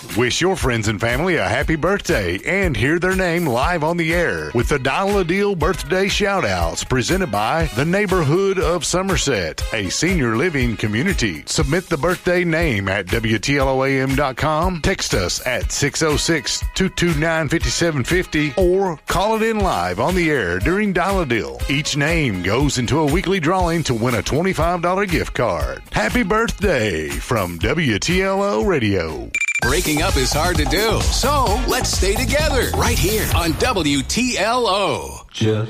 Wish your friends and family a happy birthday and hear their name live on the air with the Dial a Deal birthday shout-outs presented by the Neighborhood of Somerset, a senior living community. Submit the birthday name at WTLOAM.com, text us at 606-229-5750, or call it in live on the air during Dial a Deal. Each name goes into a weekly drawing to win a $25 gift card. Happy birthday from WTLO Radio. Breaking up is hard to do, so let's stay together right here on WTLO. Just